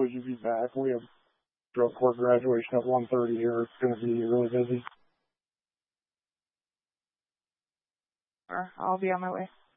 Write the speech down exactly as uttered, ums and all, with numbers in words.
would you be back? We have drug court graduation at one thirty here. It's going to be really busy. Or I'll be on my way.